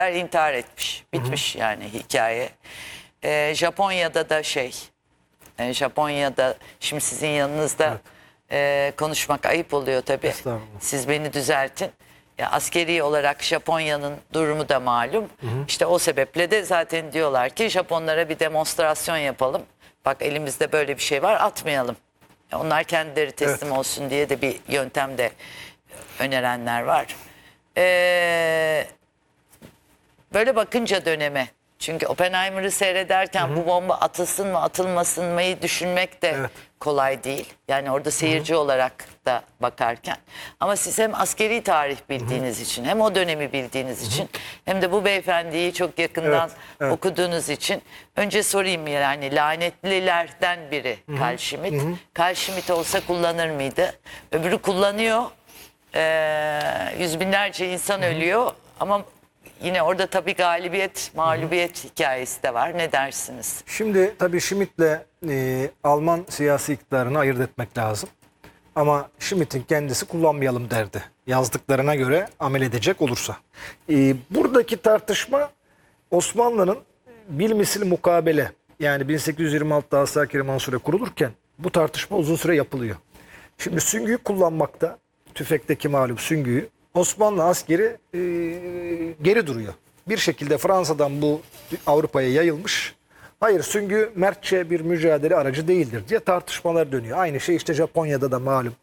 intihar etmiş. Bitmiş yani hikaye. Japonya'da da Japonya'da şimdi sizin yanınızda konuşmak ayıp oluyor tabii. Siz beni düzeltin. Ya, askeri olarak Japonya'nın durumu da malum. İşte o sebeple de zaten diyorlar ki Japonlara bir demonstrasyon yapalım. Bak elimizde böyle bir şey var, atmayalım. Onlar kendileri teslim olsun diye de bir yöntem de önerenler var. Böyle bakınca döneme, çünkü Oppenheimer'ı seyrederken bu bomba atılsın mı atılmasın mı düşünmek de kolay değil. Yani orada seyirci olarak da bakarken. Ama siz hem askeri tarih bildiğiniz için, hem o dönemi bildiğiniz için, hem de bu beyefendiyi çok yakından okuduğunuz için önce sorayım, yani lanetlilerden biri Carl Schmitt. Carl Schmitt olsa kullanır mıydı? Öbürü kullanıyor. Yüz binlerce insan ölüyor ama yine orada tabii galibiyet, mağlubiyet hikayesi de var. Ne dersiniz? Şimdi tabii Schmitt'le Alman siyasi iktidarını ayırt etmek lazım. Ama Schmitt'in kendisi kullanmayalım derdi. Yazdıklarına göre amel edecek olursa. Buradaki tartışma Osmanlı'nın bilmisil mukabele, yani 1826'da Asakir-i Mansure kurulurken bu tartışma uzun süre yapılıyor. Şimdi süngüyü kullanmakta, tüfekteki malum süngüyü, Osmanlı askeri geri duruyor. Bir şekilde Fransa'dan bu Avrupa'ya yayılmış. Hayır, süngü mertçe bir mücadele aracı değildir diye tartışmalar dönüyor. Aynı şey işte Japonya'da da malum.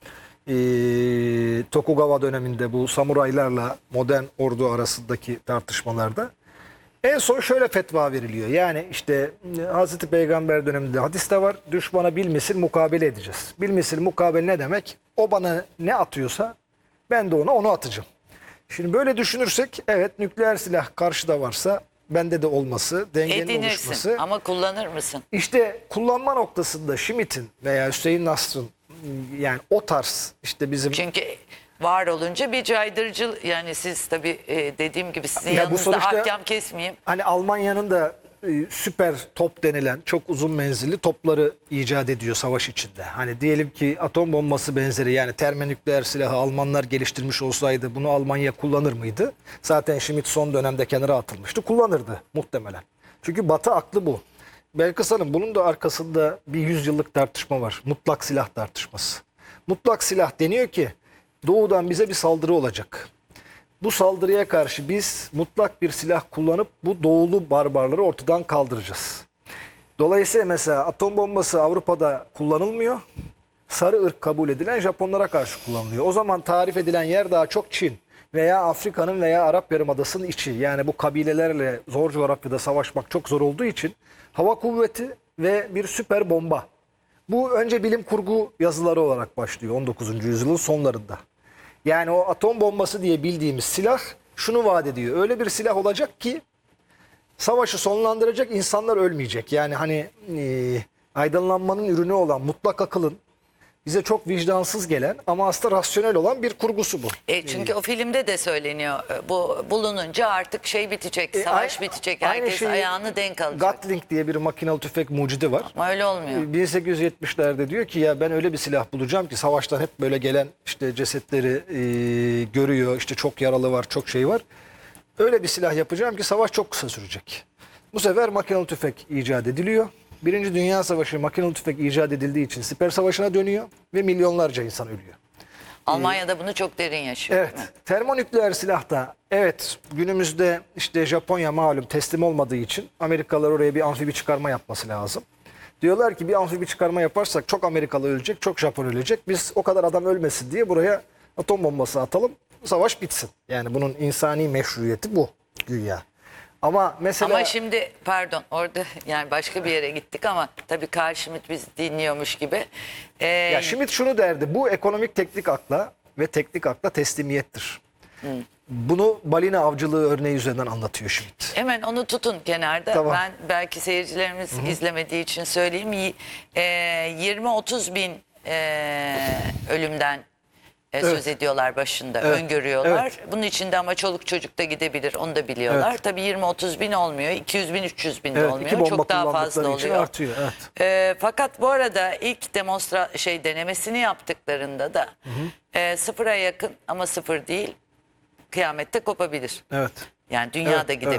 Tokugawa döneminde bu samuraylarla modern ordu arasındaki tartışmalarda. En son şöyle fetva veriliyor. Yani işte Hazreti Peygamber döneminde hadiste var. Düşmana bilmisil mukabele edeceğiz. Bilmisil mukabele ne demek? O bana ne atıyorsa ben de onu atacağım. Şimdi böyle düşünürsek evet, nükleer silah karşıda varsa bende de olması, dengenin oluşması. Ama kullanır mısın? İşte kullanma noktasında Schmitt'in veya Hüseyin Nasr'ın, yani o tarz işte bizim... Çünkü var olunca bir caydırıcı, yani siz tabii dediğim gibi sizin ya yanınızda sonuçta, ahkam kesmeyeyim. Hani Almanya'nın da süper top denilen çok uzun menzilli topları icat ediyor savaş içinde. Hani diyelim ki atom bombası benzeri, yani termonükleer silahı Almanlar geliştirmiş olsaydı bunu Almanya kullanır mıydı? Zaten Schmitt son dönemde kenara atılmıştı. Kullanırdı muhtemelen. Çünkü Batı aklı bu. Belkıs Hanım, bunun da arkasında bir 100 yıllık tartışma var. Mutlak silah tartışması. Mutlak silah deniyor ki doğudan bize bir saldırı olacak. Bu saldırıya karşı biz mutlak bir silah kullanıp bu doğulu barbarları ortadan kaldıracağız. Dolayısıyla mesela atom bombası Avrupa'da kullanılmıyor. Sarı ırk kabul edilen Japonlara karşı kullanılıyor. O zaman tarif edilen yer daha çok Çin veya Afrika'nın veya Arap Yarımadası'nın içi. Yani bu kabilelerle zor coğrafyada savaşmak çok zor olduğu için hava kuvveti ve bir süper bomba. Bu önce bilim kurgu yazıları olarak başlıyor 19. yüzyılın sonlarında. Yani o atom bombası diye bildiğimiz silah şunu vaat ediyor. Öyle bir silah olacak ki savaşı sonlandıracak, insanlar ölmeyecek. Yani hani aydınlanmanın ürünü olan mutlak akılın bize çok vicdansız gelen ama aslında rasyonel olan bir kurgusu bu. Çünkü o filmde de söyleniyor. Bu bulununca artık şey bitecek, savaş bitecek. Herkes ayağını denk alacak. Gatling diye bir makinalı tüfek mucidi var. Ama öyle olmuyor. 1870'lerde diyor ki ya ben öyle bir silah bulacağım ki savaştan hep böyle gelen işte cesetleri görüyor. İşte çok yaralı var, çok şey var. Öyle bir silah yapacağım ki savaş çok kısa sürecek. Bu sefer makinalı tüfek icat ediliyor. Birinci Dünya Savaşı makinalı tüfek icat edildiği için siper savaşına dönüyor ve milyonlarca insan ölüyor. Almanya'da bunu çok derin yaşıyor. Evet. Termonükleer silahta evet, günümüzde işte Japonya malum teslim olmadığı için Amerikalılar oraya bir amfibi çıkarma yapması lazım. Diyorlar ki bir amfibi çıkarma yaparsak çok Amerikalı ölecek, çok Japon ölecek. Biz o kadar adam ölmesin diye buraya atom bombası atalım, savaş bitsin. Yani bunun insani meşruiyeti bu güya. Ama mesela... Ama şimdi pardon, orada yani başka bir yere gittik ama tabii Carl Schmitt biz dinliyormuş gibi. Ya Schmitt şunu derdi: bu ekonomik teknik akla ve teknik akla teslimiyettir. Bunu balina avcılığı örneği üzerinden anlatıyor Schmitt. Hemen onu tutun kenarda. Tamam. Ben belki seyircilerimiz izlemediği için söyleyeyim. 20-30 bin ölümden söz ediyorlar başında, öngörüyorlar. Evet. Bunun içinde ama çoluk çocuk da gidebiyor, onu da biliyorlar. Evet. Tabii 20-30 bin olmuyor, 200 bin, 300 bin de olmuyor. Çok daha fazla oluyor. Artıyor. Evet. Fakat bu arada ilk denemesini yaptıklarında da sıfıra yakın, ama sıfır değil, kıyamette kopabilir. Evet. Yani dünyada Evet, evet.